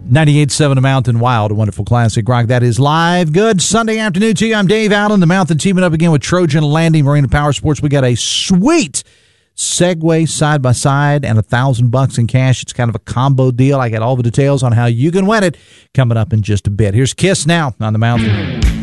98.7 The Mountain Wild, a wonderful classic rock. That is live. Good Sunday afternoon to you. I'm Dave Allen, the Mountain, teaming up again with Trojan Landing Marine and Power Sports. We got a sweet Segway side-by-side and $1,000 in cash. It's kind of a combo deal. I got all the details on how you can win it coming up in just a bit. Here's Kiss now on the Mountain.